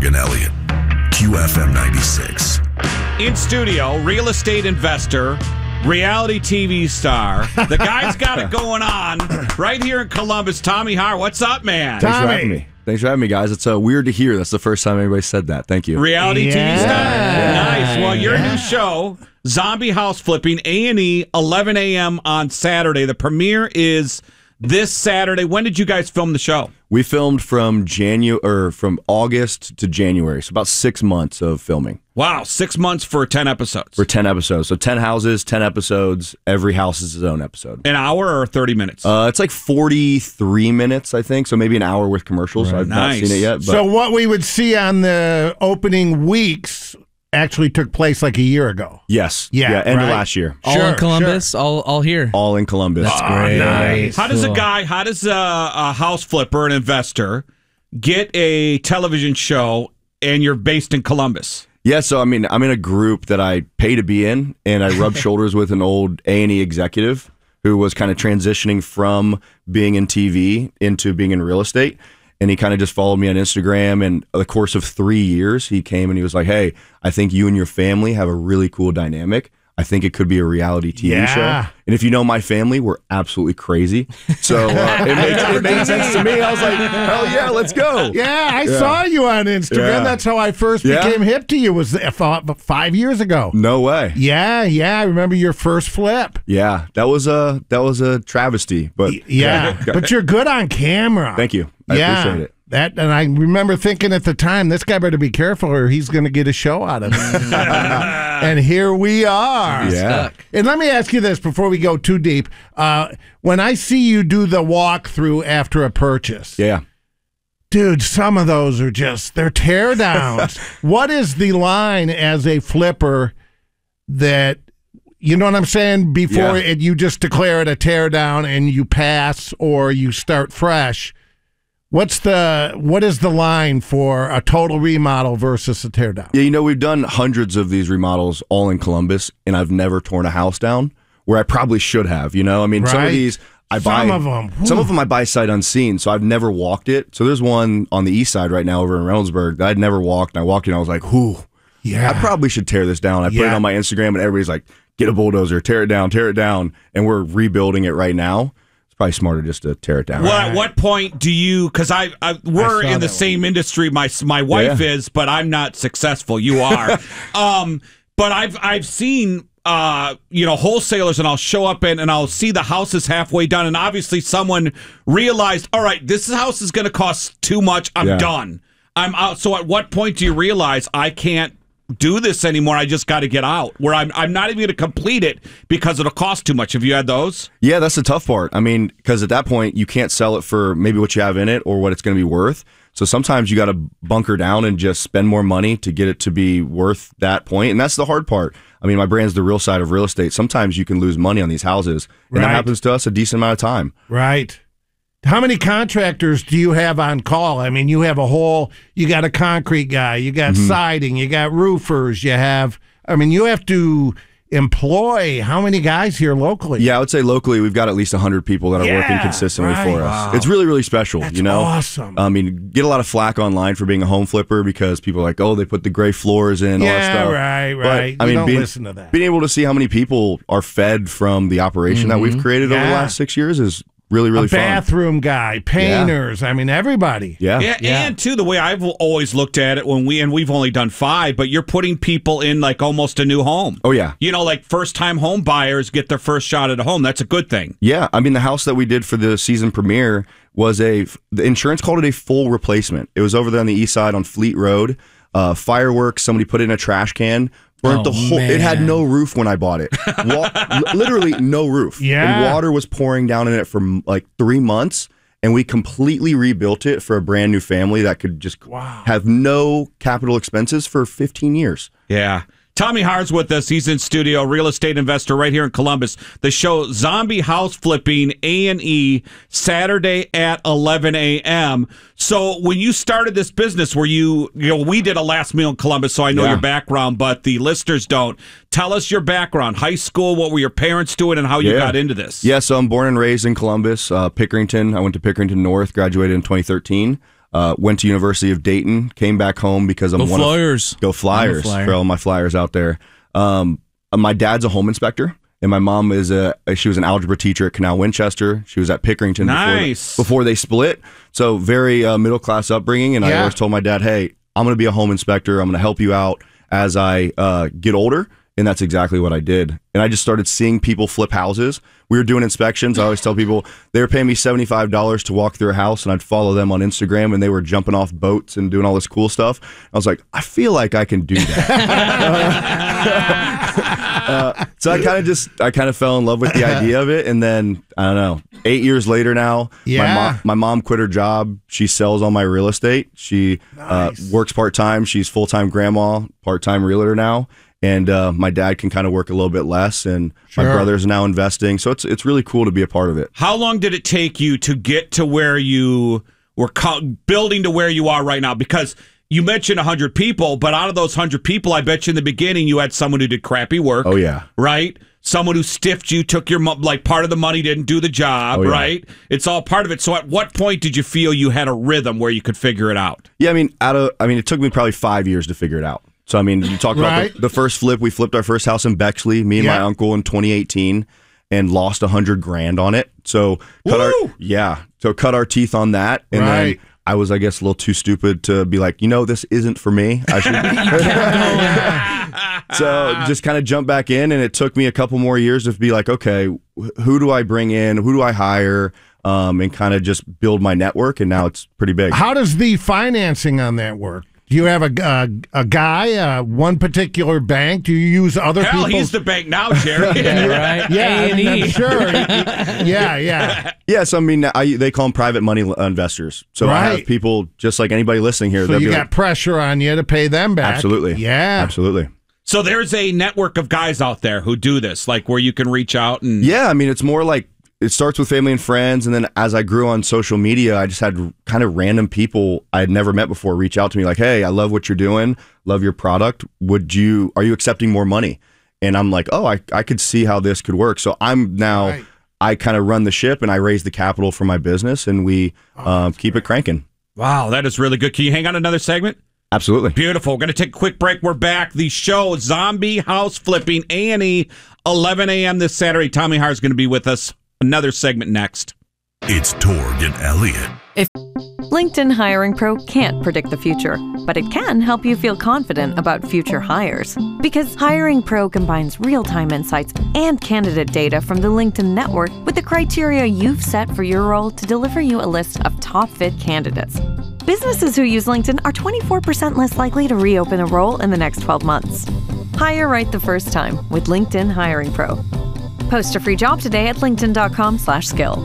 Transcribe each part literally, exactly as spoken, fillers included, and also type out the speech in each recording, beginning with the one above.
Rosenberg and Elliott. Q F M ninety-six. In studio, real estate investor, reality T V star. The guy's got it going on right here in Columbus. Tommy Haar, what's up, man? Thanks for having me. Thanks for having me, guys. It's uh, weird to hear. That's the first time anybody said that. Thank you. Reality Yeah. T V star. Yeah. Nice. Well, your Yeah. new show, Zombie House Flipping, A and E, eleven a.m. on Saturday. The premiere is this Saturday. When did you guys film the show? We filmed from Janu- or from August to January, so about six months of filming. Wow, six months for ten episodes. For ten episodes. So ten houses, ten episodes. Every house is its own episode. An hour or thirty minutes? Uh, it's like forty-three minutes, I think. So maybe an hour with commercials. Right. I've Nice. not seen it yet. But So what we would see on the opening weeks actually took place like a year ago. yes. Yeah, end right. of last year. All Sure, in Columbus, all all here. All in Columbus. That's great. nice. How does a Cool. guy, how does a, a house flipper, an investor, get a television show and you're based in Columbus? Yeah, so I mean, I'm in a group that I pay to be in, and I rub shoulders with an old A and E executive who was kind of transitioning from being in T V into being in real estate. And he kind of just followed me on Instagram, and over the course of three years, he came and he was like, "Hey, I think you and your family have a really cool dynamic. I think it could be a reality T V Yeah. show." And if you know my family, we're absolutely crazy. So uh, it, made, it made sense to me. I was like, "Hell yeah, let's go!" Yeah, I saw you on Instagram. Yeah. That's how I first Yeah. became hip to you. Was f- five years ago. No way. Yeah, yeah. I remember your first flip. Yeah, that was a that was a travesty, but Yeah, but you're good on camera. thank you. I yeah, appreciate it. That, and I remember thinking at the time, this guy better be careful or he's going to get a show out of it. And here we are. Yeah. Stuck. And let me ask you this before we go too deep. Uh, when I see you do the walkthrough after a purchase, Yeah. dude, some of those are just, they're tear downs. What is the line as a flipper that, you know what I'm saying, before Yeah. it, you just declare it a tear down and you pass or you start fresh? What's the what is the line for a total remodel versus a tear down? Yeah, you know, we've done hundreds of these remodels all in Columbus, and I've never torn a house down where I probably should have. You know, I mean, some Right. of these I Some buy. of 'em, Some whew. of them I buy sight unseen, so I've never walked it. So there's one on the east side right now over in Reynoldsburg that I'd never walked, and I walked in, and I was like, "Whew, Yeah. I probably should tear this down." I put it Yeah. on my Instagram, and everybody's like, "Get a bulldozer, tear it down, tear it down," and we're rebuilding it right now. It's probably smarter just to tear it down. Well, at what point do you? Because I, I we're I saw in the that same industry. My my wife Yeah. is, but I'm not successful. You are. um, but I've I've seen uh you know wholesalers, and I'll show up in and I'll see the house is halfway done, and obviously someone realized, all right, this house is going to cost too much. I'm Yeah. done. I'm out. So at what point do you realize I can't do this anymore? I just got to get out. Where I'm I'm not even going to complete it because it'll cost too much. Have you had those? Yeah, that's the tough part. I mean, because at that point, you can't sell it for maybe what you have in it or what it's going to be worth. So sometimes you got to bunker down and just spend more money to get it to be worth that point. And that's the hard part. I mean, my brand's the real side of real estate. Sometimes you can lose money on these houses. And Right. that happens to us a decent amount of time. Right. How many contractors do you have on call? I mean, you have a whole, you got a concrete guy, you got Mm-hmm. siding, you got roofers, you have, I mean, you have to employ how many guys here locally? Yeah, I would say locally, we've got at least one hundred people that are Yeah, working consistently right. for us. Wow. It's really, really special, That's you know? awesome. I mean, get a lot of flack online for being a home flipper because people are like, oh, they put the gray floors in, all that Yeah, stuff. right, But, right. I You mean, don't being, listen to that. being able to see how many people are fed from the operation that we've created over the Yeah. last six years is really, really a fun. bathroom guy, painters, I mean, everybody. Yeah. Yeah, and too the way I've always looked at it when we and we've only done five, but you're putting people in like almost a new home. Oh, yeah. You know, like first time home buyers get their first shot at a home. That's a good thing. Yeah. I mean, the house that we did for the season premiere was a, the insurance called it a full replacement. It was over there on the east side on Fleet Road. Uh, fireworks, somebody put it in a trash can. Burnt Oh, the whole. It had man. no roof when I bought it. Wa- li- literally no roof. Yeah. And water was pouring down in it for like three months, and we completely rebuilt it for a brand new family that could just Wow. have no capital expenses for fifteen years. Yeah. Tommy Haar's with us. He's in studio, real estate investor right here in Columbus. The show Zombie House Flipping, A and E, Saturday at eleven a.m. So when you started this business, were you, you know, we did a last meal in Columbus, so I know Yeah. your background, but the listeners don't. Tell us your background, high school, what were your parents doing, and how you Yeah. got into this. Yeah, so I'm born and raised in Columbus, uh, Pickerington. I went to Pickerington North, graduated in twenty thirteen. Uh, went to University of Dayton, came back home because I'm Go one Flyers. Of, go Flyers Flyer. for all my Flyers out there. Um, my dad's a home inspector, and my mom is a she was an algebra teacher at Canal Winchester. She was at Pickerington Nice. before, before they split. So very uh, middle class upbringing. And I Yeah. always told my dad, "Hey, I'm going to be a home inspector. I'm going to help you out as I uh, get older." And that's exactly what I did. And I just started seeing people flip houses. We were doing inspections. I always tell people they were paying me seventy-five dollars to walk through a house, and I'd follow them on Instagram, and they were jumping off boats and doing all this cool stuff. I was like, I feel like I can do that. uh, so I kind of just, I kind of fell in love with the idea of it. And then, I don't know, eight years later now, Yeah. my, mom, my mom quit her job. She sells all my real estate. She Nice. uh, works part-time. She's full-time grandma, part-time realtor now. And uh, my dad can kind of work a little bit less, and Sure. my brother's now investing. So it's it's really cool to be a part of it. How long did it take you to get to where you were co- building to where you are right now? Because you mentioned one hundred people, but out of those one hundred people, I bet you in the beginning you had someone who did crappy work. Oh, yeah. Right? Someone who stiffed you, took your mo- like part of the money, didn't do the job, Oh, yeah. right? It's all part of it. So at what point did you feel you had a rhythm where you could figure it out? Yeah, I mean, out of I mean, it took me probably five years to figure it out. So I mean, you talk about Right. the, the first flip. We flipped our first house in Bexley, me and Yeah. my uncle in twenty eighteen, and lost a hundred grand on it. So cut our Woo! yeah, so cut our teeth on that, and Right. then I was, I guess, a little too stupid to be like, you know, this isn't for me. I should. So just kind of jump back in, and it took me a couple more years to be like, okay, wh- who do I bring in? Who do I hire? Um, and kind of just build my network, and now it's pretty big. How does the financing on that work? Do you have a, a, a guy, uh, one particular bank? Do you use other Hell, people's? he's the bank now, Jerry. Right? yeah, A and I mean, I'm E. sure. yeah, yeah. Yes, I mean, I, they call them private money investors. So I Right. have people just like anybody listening here. So they'll you be got like, pressure on you to pay them back. absolutely, Yeah. absolutely. So there's a network of guys out there who do this, like where you can reach out and Yeah, I mean, it's more like it starts with family and friends, and then as I grew on social media, I just had kind of random people I had never met before reach out to me like, "Hey, I love what you're doing, love your product. Would you? Are you accepting more money?" And I'm like, "Oh, I I could see how this could work." So I'm now. Right. I kind of run the ship, and I raise the capital for my business, and we um, keep it cranking. wow, that is really good. Can you hang on another segment? Absolutely. Beautiful. We're going to take a quick break. We're back. The show, Zombie House Flipping, A and E, eleven a.m. this Saturday. Tommy Hart is going to be with us. Another segment next. It's Torg and Elliot. LinkedIn Hiring Pro can't predict the future, but it can help you feel confident about future hires. Because Hiring Pro combines real-time insights and candidate data from the LinkedIn network with the criteria you've set for your role to deliver you a list of top-fit candidates. Businesses who use LinkedIn are twenty-four percent less likely to reopen a role in the next twelve months. Hire right the first time with LinkedIn Hiring Pro. Post a free job today at linkedin.com slash skill.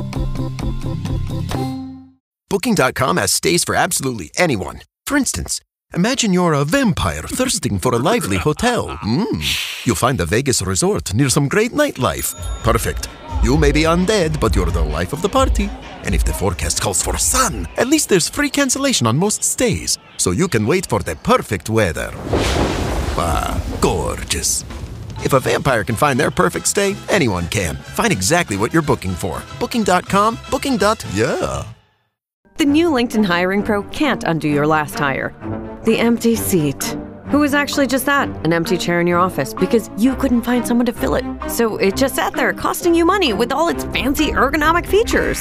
Booking dot com has stays for absolutely anyone. For instance, imagine you're a vampire thirsting for a lively hotel. Mm. You'll find a Vegas resort near some great nightlife. Perfect. You may be undead, but you're the life of the party. And if the forecast calls for sun, at least there's free cancellation on most stays, so you can wait for the perfect weather. Ah, gorgeous. If a vampire can find their perfect stay, anyone can. Find exactly what you're booking for. Booking dot com, booking. Yeah. The new LinkedIn Hiring Pro can't undo your last hire. The empty seat. Who is actually just that? An empty chair in your office because you couldn't find someone to fill it. So it just sat there costing you money with all its fancy ergonomic features.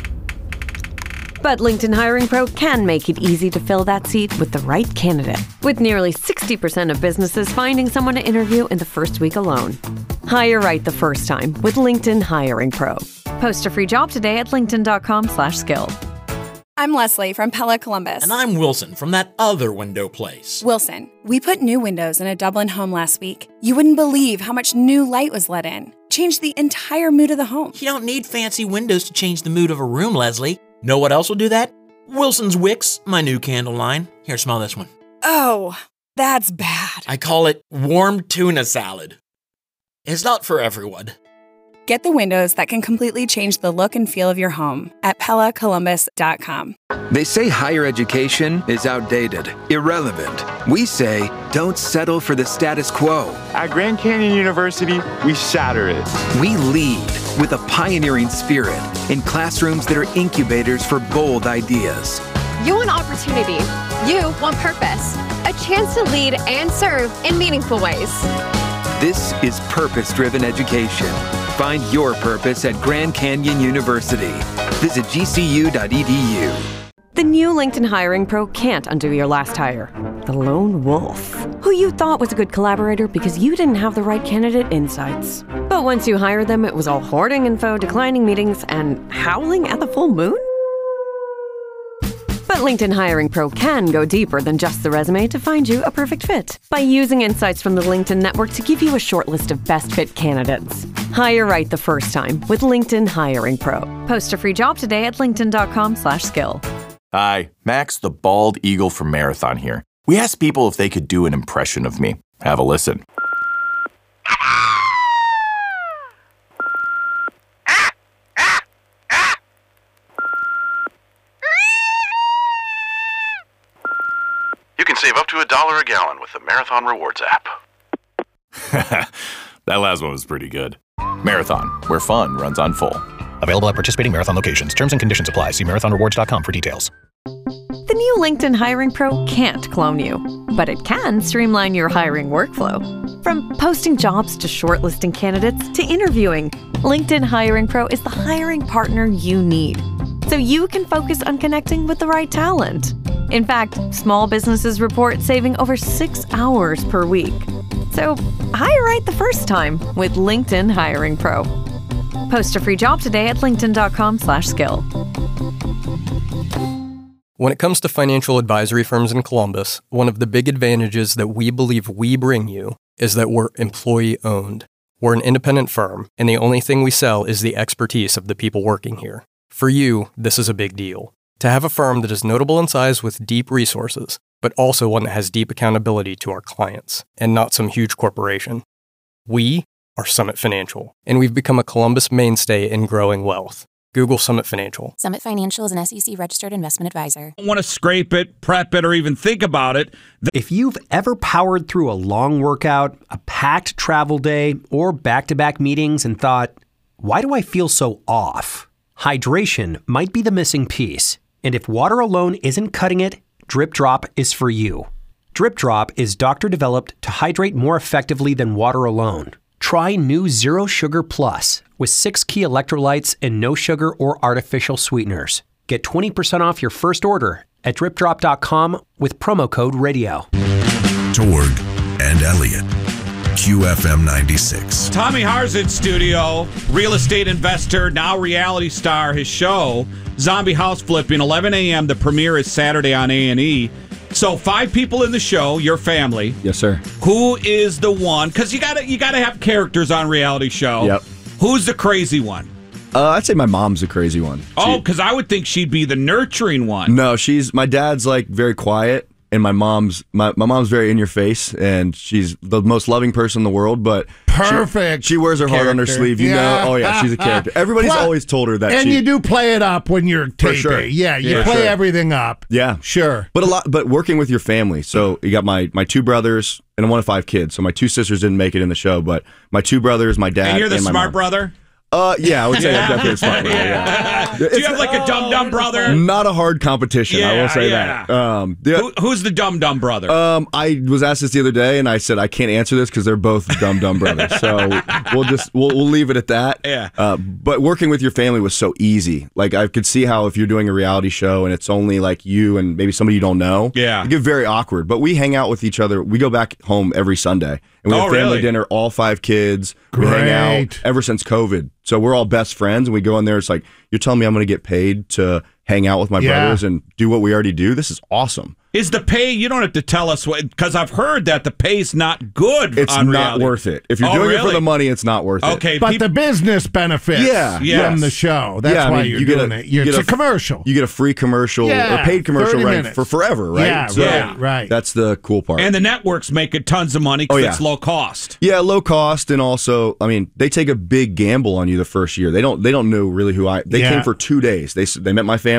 But LinkedIn Hiring Pro can make it easy to fill that seat with the right candidate, with nearly sixty percent of businesses finding someone to interview in the first week alone. Hire right the first time with LinkedIn Hiring Pro. Post a free job today at linkedin.com slash skill. I'm Leslie from Pella Columbus. And I'm Wilson from that other window place. Wilson, we put new windows in a Dublin home last week. You wouldn't believe how much new light was let in. Changed the entire mood of the home. You don't need fancy windows to change the mood of a room, Leslie. Know what else will do that? Wilson's Wicks, my new candle line. Here, smell this one. Oh, that's bad. I call it warm tuna salad. It's not for everyone. Get the windows that can completely change the look and feel of your home at Pella Columbus dot com. They say higher education is outdated, irrelevant. We say don't settle for the status quo. At Grand Canyon University, we shatter it. We lead with a pioneering spirit in classrooms that are incubators for bold ideas. You want opportunity. You want purpose. A chance to lead and serve in meaningful ways. This is purpose-driven education. Find your purpose at Grand Canyon University. Visit g c u dot e d u. The new LinkedIn Hiring Pro can't undo your last hire. The lone wolf, who you thought was a good collaborator because you didn't have the right candidate insights. But once you hired them, it was all hoarding info, declining meetings, and howling at the full moon? But LinkedIn Hiring Pro can go deeper than just the resume to find you a perfect fit by using insights from the LinkedIn network to give you a short list of best fit candidates. Hire right the first time with LinkedIn Hiring Pro. Post a free job today at linkedin.com slash skill. Hi, Max the Bald Eagle from Marathon here. We asked people if they could do an impression of me. Have a listen. You can save up to a dollar a gallon with the Marathon Rewards app. That last one was pretty good. Marathon, where fun runs on full. Available at participating Marathon locations. Terms and conditions apply. See marathon rewards dot com for details. The new LinkedIn Hiring Pro can't clone you, but it can streamline your hiring workflow. From posting jobs to shortlisting candidates to interviewing, LinkedIn Hiring Pro is the hiring partner you need, so you can focus on connecting with the right talent. In fact, small businesses report saving over six hours per week. So hire right the first time with LinkedIn Hiring Pro. Post a free job today at linkedin.com slash skill. When it comes to financial advisory firms in Columbus, one of the big advantages that we believe we bring you is that we're employee-owned. We're an independent firm, and the only thing we sell is the expertise of the people working here. For you, this is a big deal. To have a firm that is notable in size with deep resources, but also one that has deep accountability to our clients, and not some huge corporation. We are Summit Financial, and we've become a Columbus mainstay in growing wealth. Google Summit Financial. Summit Financial is an S E C-registered investment advisor. Don't want to scrape it, prep it, or even think about it. If you've ever powered through a long workout, a packed travel day, or back-to-back meetings and thought, why do I feel so off? Hydration might be the missing piece. And if water alone isn't cutting it, Drip Drop is for you. Drip Drop is doctor-developed to hydrate more effectively than water alone. Try new Zero Sugar Plus with six key electrolytes and no sugar or artificial sweeteners. Get twenty percent off your first order at drip drop dot com with promo code radio. Torg and Elliott, Q F M ninety-six. Tommy Haar's in studio, real estate investor, now reality star. His show, Zombie House Flipping, eleven a.m. The premiere is Saturday on A and E. So five people in the show, your family. Yes, sir. Who is the one? Because you gotta you gotta have characters on reality show. Yep. Who's the crazy one? Uh, I'd say my mom's the crazy one. Oh, because I would think she'd be the nurturing one. No, she's my dad's like very quiet, and my mom's my, my mom's very in your face, and she's the most loving person in the world. But perfect. She, she wears her character. heart on her sleeve. You yeah. know. Oh yeah, she's a character. Everybody's Plus, always told her that. And she, you do play it up when you're taping. sure. Yeah, you Yeah, play sure. everything up. Yeah, sure. But a lot. But working with your family. So you got my my two brothers and I'm one of five kids. So my two sisters didn't make it in the show, but my two brothers, my dad, and you're the and my smart mom. brother. Uh, yeah, I would say I'm definitely a smart brother. Yeah. Do you have like a dumb dumb brother? Not a hard competition, I Yeah, will say yeah. that. Um, the- Who, who's the dumb dumb brother? Um, I was asked this the other day, and I said I can't answer this because they're both dumb dumb brothers. So we'll just we'll we'll leave it at that. Yeah. Uh, but working with your family was so easy. Like I could see how if you're doing a reality show and it's only like you and maybe somebody you don't know, Yeah. it get very awkward. But we hang out with each other. We go back home every Sunday, and we Oh, have family really? dinner. All five kids. We hang out Great. ever since COVID. So we're all best friends, and we go in there. It's like you're telling me I'm going to get paid to hang out with my Yeah. brothers and do what we already do. This is awesome. Is the pay? You don't have to tell us what, because I've heard that the pay's not good. It's on not reality. worth it. If you're Oh, doing it really? for the money, it's not worth it. Okay, But peop- the business benefits Yeah, yes. from the show. That's Yeah, I why mean, you're you get doing a- it. You're, you it's get a a- commercial. You get a free commercial Yeah, or paid commercial thirty right minutes. for forever, right? Yeah, So right, right. That's the cool part. and the networks making tons of money Oh, because yeah. it's low cost. yeah, low cost, and also, I mean, they take a big gamble on you the first year. They don't. They don't know really who I. They Yeah. came for two days. They s- they met my family.